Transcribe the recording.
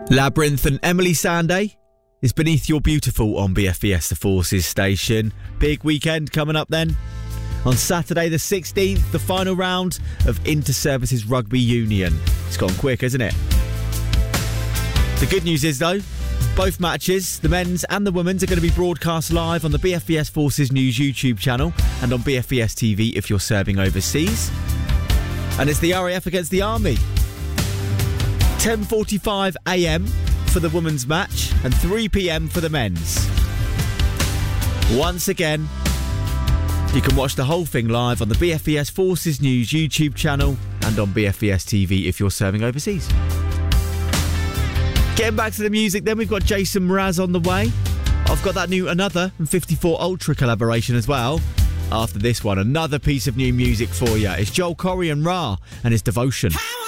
Labyrinth and Emily Sandé is Beneath Your Beautiful on BFBS The Forces station. Big weekend coming up then. On Saturday the 16th, the final round of Inter-Services Rugby Union. It's gone quick, hasn't it? The good news is, though, both matches, the men's and the women's, are going to be broadcast live on the BFBS Forces News YouTube channel and on BFBS TV if you're serving overseas. And it's the RAF against the Army. 10:45 a.m. for the women's match and 3 p.m. for the men's. Once again, you can watch the whole thing live on the BFBS Forces News YouTube channel and on BFBS TV if you're serving overseas. Getting back to the music then, we've got Jason Mraz on the way. I've got that new Another and 54 Ultra collaboration as well. After this one, another piece of new music for you. It's Joel Corey and Ra and his Devotion.